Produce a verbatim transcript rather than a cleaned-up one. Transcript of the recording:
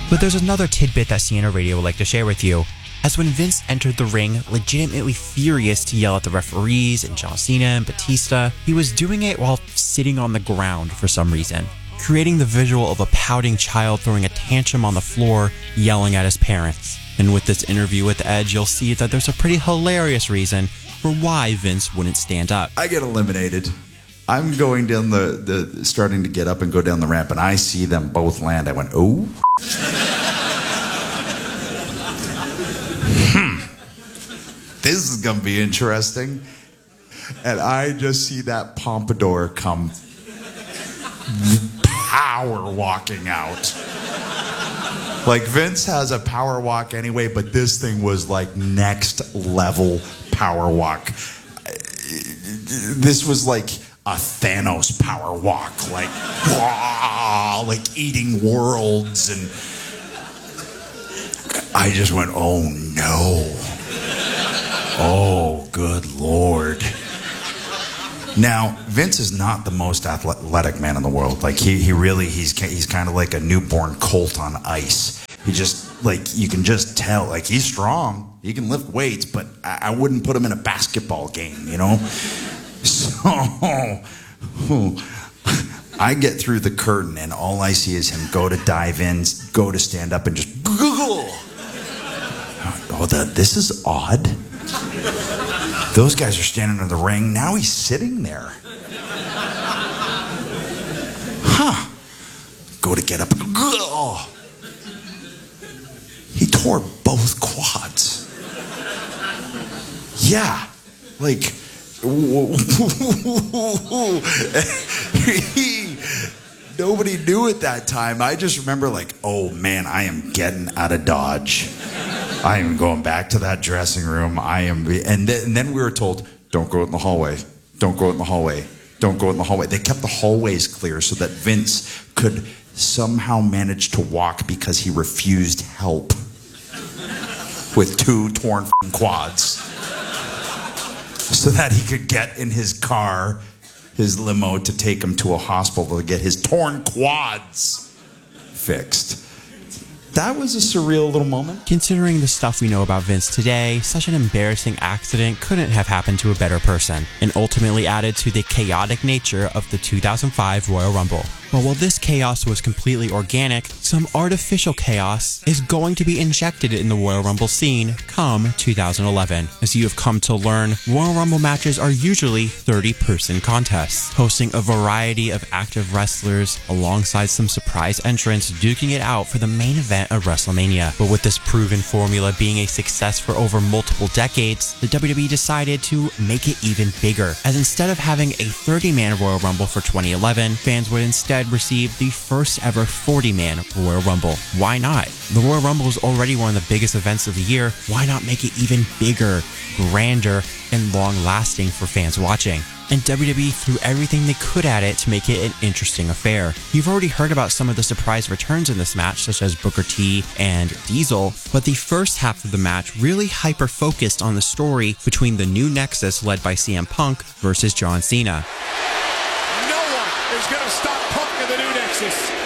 But there's another tidbit that C N O Radio would like to share with you. As when Vince entered the ring, legitimately furious to yell at the referees and John Cena and Batista, he was doing it while sitting on the ground for some reason, creating the visual of a pouting child throwing a tantrum on the floor, yelling at his parents. And with this interview with Edge, you'll see that there's a pretty hilarious reason for why Vince wouldn't stand up. I get eliminated. I'm going down the, the starting to get up and go down the ramp, and I see them both land. I went, oh. hmm. This is going to be interesting. And I just see that pompadour come power walking out. Like, Vince has a power walk anyway, but this thing was like next level power walk. This was like a Thanos power walk, like, wah, like eating worlds. And I just went, oh no. Oh, good Lord. Now, Vince is not the most athletic man in the world. Like, he, he really, he's he's kind of like a newborn colt on ice. He just, like, you can just tell, like, he's strong. He can lift weights, but I, I wouldn't put him in a basketball game, you know? So, I get through the curtain, and all I see is him go to dive in, go to stand up, and just, oh, the, this is odd. Those guys are standing in the ring. Now he's sitting there. Huh. Go to get up. He tore both quads. Yeah. Like, he, nobody knew at that time. I just remember, like, oh man, I am getting out of Dodge. I am going back to that dressing room. I am, and then, and then we were told, don't go out in the hallway. Don't go out in the hallway. Don't go out in the hallway. They kept the hallways clear so that Vince could somehow manage to walk because he refused help with two torn quads, so that he could get in his car, his limo, to take him to a hospital to get his torn quads fixed. That was a surreal little moment. Considering the stuff we know about Vince today, such an embarrassing accident couldn't have happened to a better person, and ultimately added to the chaotic nature of the two thousand five Royal Rumble. But while this chaos was completely organic, some artificial chaos is going to be injected in the Royal Rumble scene come two thousand eleven. As you have come to learn, Royal Rumble matches are usually thirty person contests, hosting a variety of active wrestlers alongside some surprise entrants duking it out for the main event of WrestleMania. But with this proven formula being a success for over multiple decades, the W W E decided to make it even bigger, as instead of having a thirty man Royal Rumble for twenty eleven, fans would instead receive the first ever forty man Royal Rumble. Why not? The Royal Rumble is already one of the biggest events of the year. Why not make it even bigger, grander, and long-lasting for fans watching? And W W E threw everything they could at it to make it an interesting affair. You've already heard about some of the surprise returns in this match, such as Booker T and Diesel, but the first half of the match really hyper-focused on the story between the new Nexus led by C M Punk versus John Cena. No one is going to stop Punk in the new Nexus.